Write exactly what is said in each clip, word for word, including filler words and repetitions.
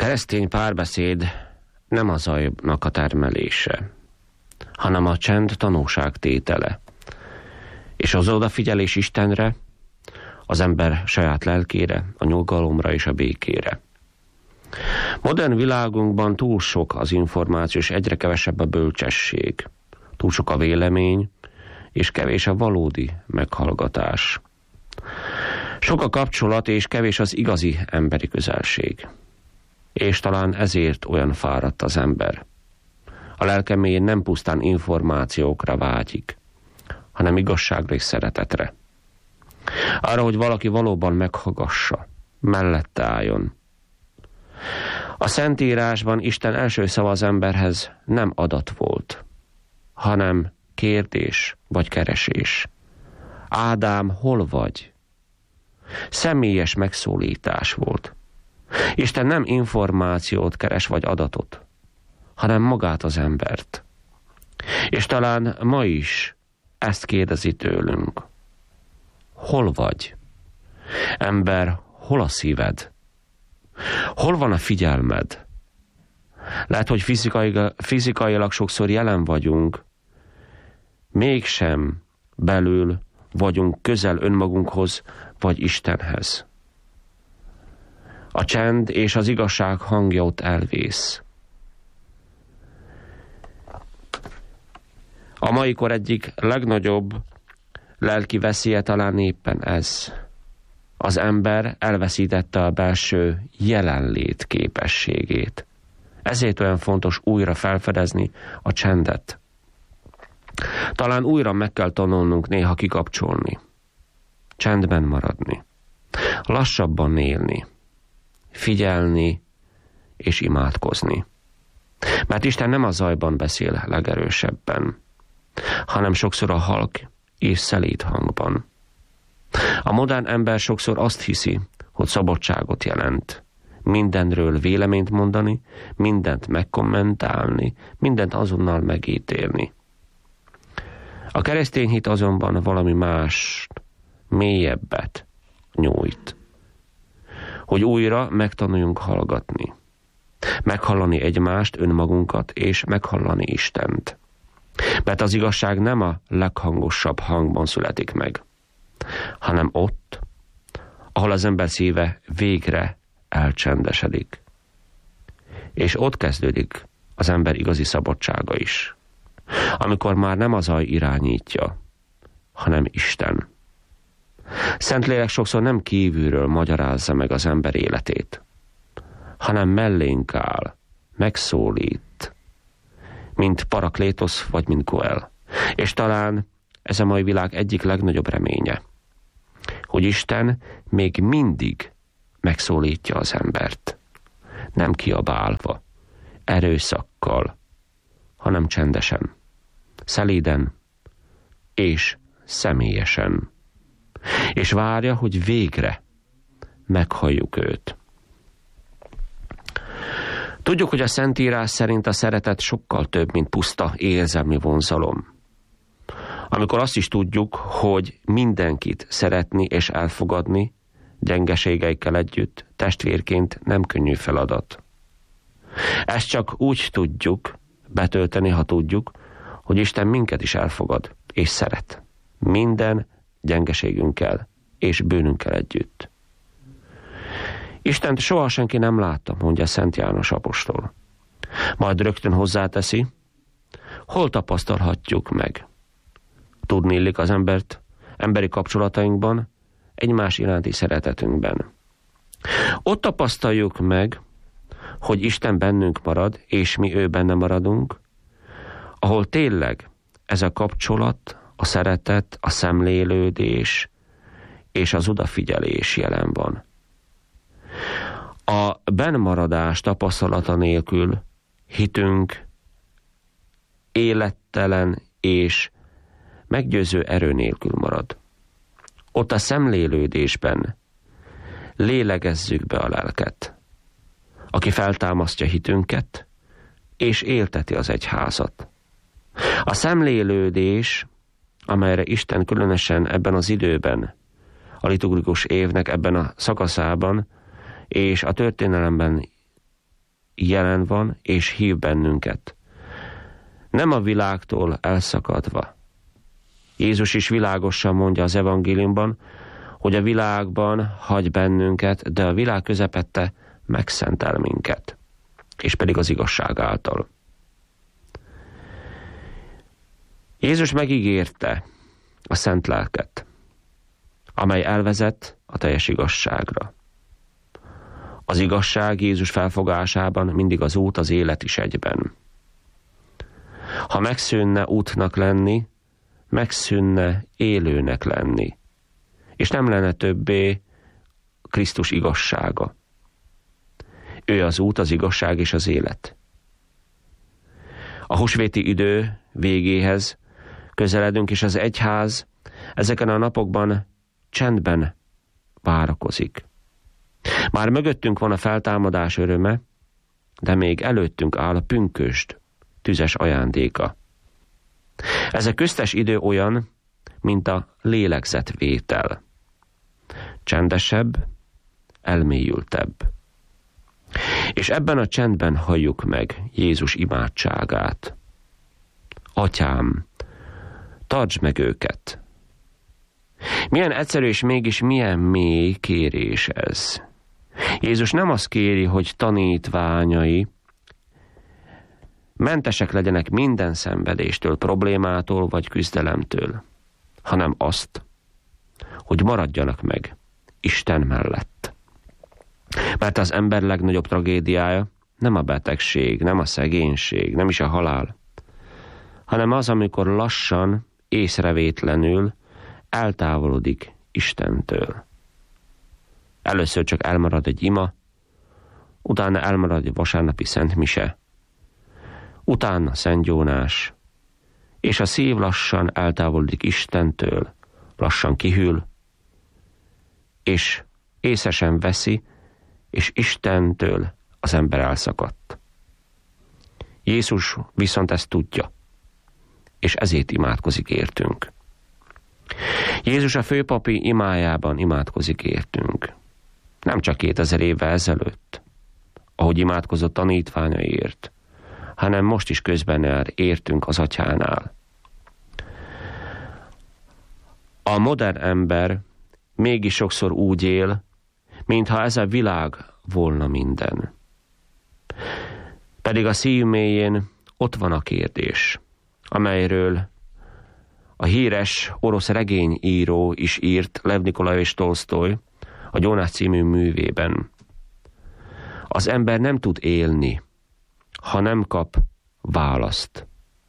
keresztény párbeszéd nem a zajnak a termelése, hanem a csend tanúságtétele. És az odafigyelés Istenre, az ember saját lelkére, a nyugalomra és a békére. Modern világunkban túl sok az információ, és egyre kevesebb a bölcsesség. Túl sok a vélemény, és kevés a valódi meghallgatás. Sok a kapcsolat, és kevés az igazi emberi közelség. És talán ezért olyan fáradt az ember. A lelke mélyén nem pusztán információkra vágyik, hanem igazságra és szeretetre. Arra, hogy valaki valóban meghallgassa, mellette álljon. A Szentírásban Isten első szava az emberhez nem adat volt, hanem kérdés vagy keresés. Ádám, hol vagy? Személyes megszólítás volt. Isten nem információt keres vagy adatot, hanem magát az embert. És talán ma is ezt kérdezi tőlünk. Hol vagy? Ember, hol a szíved? Hol van a figyelmed? Lehet, hogy fizikai, fizikailag sokszor jelen vagyunk, mégsem belül vagyunk közel önmagunkhoz vagy Istenhez. A csend és az igazság hangja ott elvész. A mai kor egyik legnagyobb lelki veszélye talán éppen ez. Az ember elveszítette a belső jelenlét képességét. Ezért olyan fontos újra felfedezni a csendet. Talán újra meg kell tanulnunk néha kikapcsolni. Csendben maradni. Lassabban élni. Figyelni és imádkozni. Mert Isten nem a zajban beszél legerősebben, hanem sokszor a halk és szelíd hangban. A modern ember sokszor azt hiszi, hogy szabadságot jelent. Mindenről véleményt mondani, mindent megkommentálni, mindent azonnal megítélni. A keresztény hit azonban valami más, mélyebbet nyújt. Hogy újra megtanuljunk hallgatni. Meghallani egymást, önmagunkat, és meghallani Istent. Mert az igazság nem a leghangosabb hangban születik meg, hanem ott, ahol az ember szíve végre elcsendesedik. És ott kezdődik az ember igazi szabadsága is, amikor már nem a zaj irányítja, hanem Isten. Szentlélek sokszor nem kívülről magyarázza meg az ember életét, hanem mellénk áll, megszólít, mint Paraklétosz vagy mint Goel. És talán ez a mai világ egyik legnagyobb reménye, hogy Isten még mindig megszólítja az embert, nem kiabálva, erőszakkal, hanem csendesen, szelíden és személyesen. És várja, hogy végre meghalljuk őt. Tudjuk, hogy a Szentírás szerint a szeretet sokkal több, mint puszta érzelmi vonzalom. Amikor azt is tudjuk, hogy mindenkit szeretni és elfogadni, gyengeségeikkel együtt, testvérként nem könnyű feladat. Ezt csak úgy tudjuk betölteni, ha tudjuk, hogy Isten minket is elfogad és szeret. Minden gyengeségünkkel és bűnünkkel együtt. Istent soha senki nem látta, mondja Szent János apostol. Majd rögtön hozzáteszi, hol tapasztalhatjuk meg? Tudni illik az embert emberi kapcsolatainkban, egymás iránti szeretetünkben. Ott tapasztaljuk meg, hogy Isten bennünk marad, és mi ő benne maradunk, ahol tényleg ez a kapcsolat, a szeretet, a szemlélődés és az odafigyelés jelen van. A bennmaradás tapasztalata nélkül hitünk élettelen és meggyőző erő nélkül marad. Ott a szemlélődésben lélegezzük be a lelket, aki feltámasztja hitünket, és élteti az egyházat. A szemlélődés, amelyre Isten különösen ebben az időben, a liturgikus évnek ebben a szakaszában, és a történelemben jelen van és hív bennünket. Nem a világtól elszakadva. Jézus is világosan mondja az evangéliumban, hogy a világban hagy bennünket, de a világ közepette megszentel minket, és pedig az igazság által. Jézus megígérte a szent lelket, amely elvezet a teljes igazságra. Az igazság Jézus felfogásában mindig az út, az élet is egyben. Ha megszűnne útnak lenni, megszűnne élőnek lenni, és nem lenne többé Krisztus igazsága. Ő az út, az igazság és az élet. A húsvéti idő végéhez közeledünk, és az egyház ezeken a napokban csendben várakozik. Már mögöttünk van a feltámadás öröme, de még előttünk áll a pünkösd tüzes ajándéka. Ez a köztes idő olyan, mint a lélegzetvétel. Csendesebb, elmélyültebb. És ebben a csendben halljuk meg Jézus imádságát. Atyám, tartsd meg őket. Milyen egyszerű és mégis milyen mély kérés ez. Jézus nem azt kéri, hogy tanítványai mentesek legyenek minden szenvedéstől, problémától vagy küzdelemtől, hanem azt, hogy maradjanak meg Isten mellett. Mert az ember legnagyobb tragédiája nem a betegség, nem a szegénység, nem is a halál, hanem az, amikor lassan, észrevétlenül eltávolodik Istentől. Először csak elmarad egy ima, utána elmarad egy vasárnapi szentmise, utána szentgyónás, és a szív lassan eltávolodik Istentől, lassan kihűl, és észre sem veszi, és Istentől az ember elszakadt. Jézus viszont ezt tudja, és ezért imádkozik értünk. Jézus a főpapi imájában imádkozik értünk. Nem csak kétezer évvel ezelőtt, ahogy imádkozott tanítványaiért, hanem most is közben jár értünk az atyánál. A modern ember mégis sokszor úgy él, mintha ez a világ volna minden. Pedig a szív mélyén ott van a kérdés, amelyről a híres orosz regényíró is írt, Lev Nikolajevich Tolsztoj, a Gyónás című művében. Az ember nem tud élni, ha nem kap választ.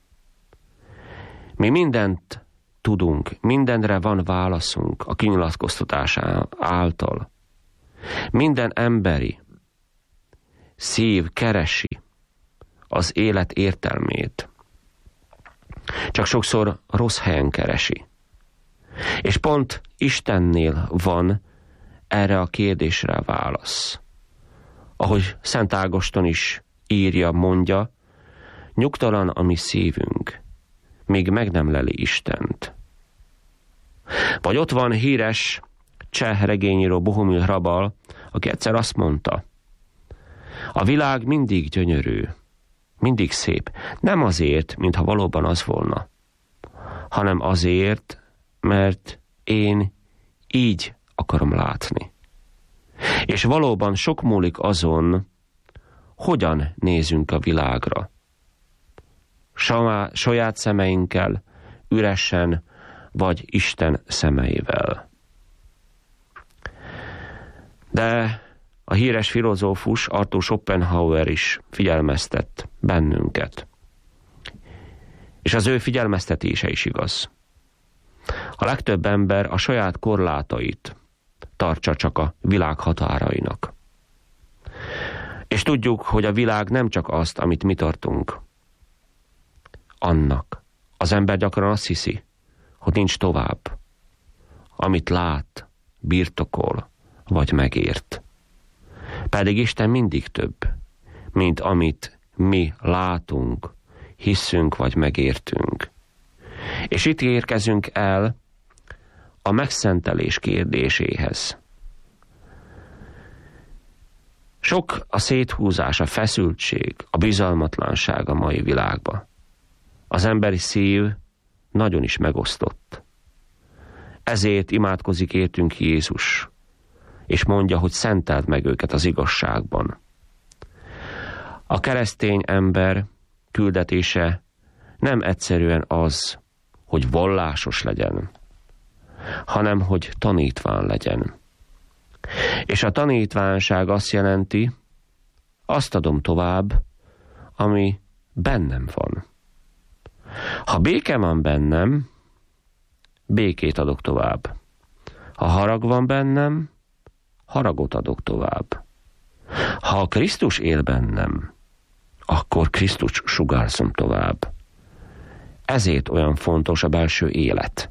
Mi mindent tudunk, mindenre van válaszunk a kinyilatkoztatás által. Minden emberi szív keresi az élet értelmét. Csak sokszor rossz helyen keresi. És pont Istennél van erre a kérdésre a válasz. Ahogy Szent Ágoston is írja, mondja, nyugtalan a mi szívünk, míg meg nem leli Istent. Vagy ott van híres cseh regényíró Bohumil Hrabal, aki egyszer azt mondta, a világ mindig gyönyörű, mindig szép, nem azért, mintha valóban az volna, hanem azért, mert én így akarom látni. És valóban sok múlik azon, hogyan nézünk a világra. Saját szemeinkkel, üresen, vagy Isten szemeivel. De a híres filozófus Arthur Schopenhauer is figyelmeztet bennünket. És az ő figyelmeztetése is igaz. A legtöbb ember a saját korlátait tartsa csak a világ határainak. És tudjuk, hogy a világ nem csak azt, amit mi tartunk. Annak. Az ember gyakran azt hiszi, hogy nincs tovább. Amit lát, birtokol, vagy megért. Pedig Isten mindig több, mint amit mi látunk, hiszünk, vagy megértünk. És itt érkezünk el a megszentelés kérdéséhez. Sok a széthúzás, a feszültség, a bizalmatlanság a mai világban. Az emberi szív nagyon is megosztott. Ezért imádkozik értünk Jézus, és mondja, hogy szenteld meg őket az igazságban. A keresztény ember küldetése nem egyszerűen az, hogy vallásos legyen, hanem hogy tanítván legyen. És a tanítvánság azt jelenti, azt adom tovább, ami bennem van. Ha béke van bennem, békét adok tovább. Ha harag van bennem, haragot adok tovább. Ha a Krisztus él bennem, akkor Krisztus sugárzom tovább. Ezért olyan fontos a belső élet.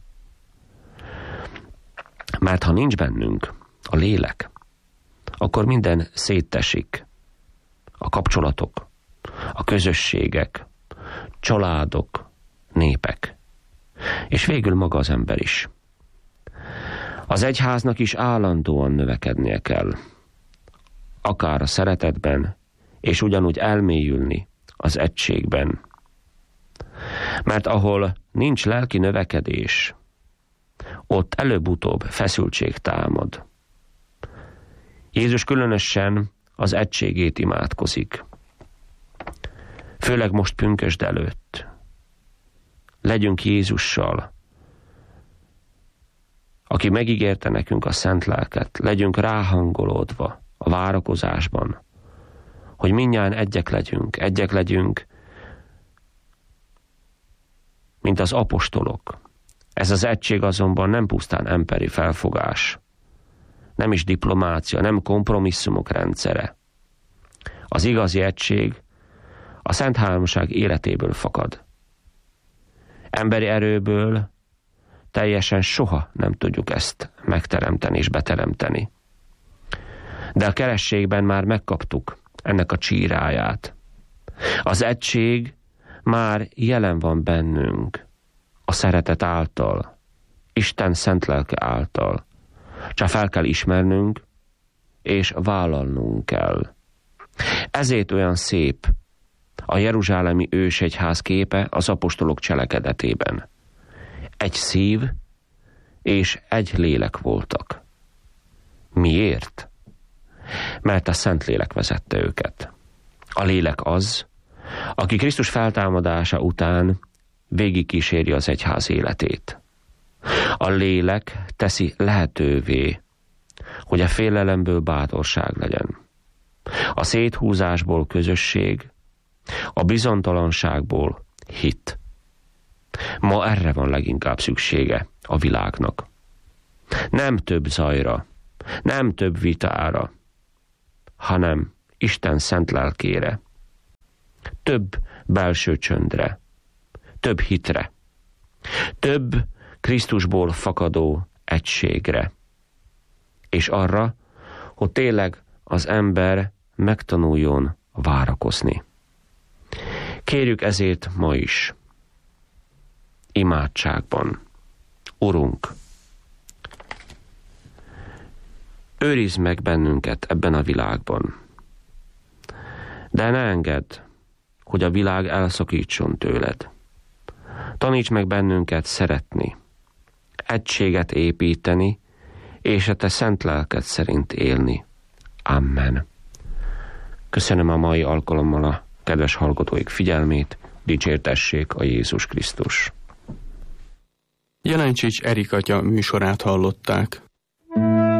Mert ha nincs bennünk a lélek, akkor minden széttesik. A kapcsolatok, a közösségek, családok, népek. És végül maga az ember is. Az egyháznak is állandóan növekednie kell. Akár a szeretetben, és ugyanúgy elmélyülni az egységben. Mert ahol nincs lelki növekedés, ott előbb-utóbb feszültség támad. Jézus különösen az egységét imádkozik. Főleg most pünkösd előtt. Legyünk Jézussal, aki megígérte nekünk a szent lelket, legyünk ráhangolódva a várakozásban, hogy mindnyájan egyek legyünk, egyek legyünk, mint az apostolok. Ez az egység azonban nem pusztán emberi felfogás, nem is diplomácia, nem kompromisszumok rendszere. Az igazi egység a Szent Háromság életéből fakad. Emberi erőből teljesen soha nem tudjuk ezt megteremteni és beteremteni. De a kerességben már megkaptuk ennek a csíráját. Az egység már jelen van bennünk, a szeretet által, Isten szent lelke által. Csak fel kell ismernünk, és vállalnunk kell. Ezért olyan szép a jeruzsálemi ősegyház képe az apostolok cselekedetében. Egy szív és egy lélek voltak. Miért? Mert a Szentlélek vezette őket. A lélek az, aki Krisztus feltámadása után végigkíséri az egyház életét. A lélek teszi lehetővé, hogy a félelemből bátorság legyen. A széthúzásból közösség, a bizonytalanságból hit. Ma erre van leginkább szüksége a világnak. Nem több zajra, nem több vitára, hanem Isten szent lelkére. Több belső csöndre, több hitre, több Krisztusból fakadó egységre, és arra, hogy tényleg az ember megtanuljon várakozni. Kérjük ezért ma is, imádságban: Urunk, őrizd meg bennünket ebben a világban, de ne engedd, hogy a világ elszakítson tőled. Taníts meg bennünket szeretni, egységet építeni, és a te szent lelked szerint élni. Amen. Köszönöm a mai alkalommal a kedves hallgatóik figyelmét, dicsértessék a Jézus Krisztus. Jelencsics Erik atya műsorát hallották.